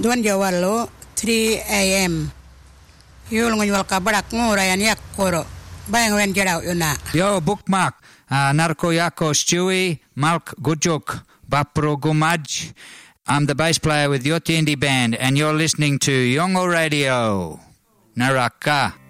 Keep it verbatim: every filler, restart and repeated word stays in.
Duan Jawalo three a.m. Yul ngunwal kabrak ngurayan yak koro. Bayang wen jaraw yuna. Yo, bookmark. Uh, Narko Yako Stewie, Malk Gujuk, Bapro Gumaj. I'm the bass player with Yotindi Band, and you're listening to Yongo Radio. Naraka.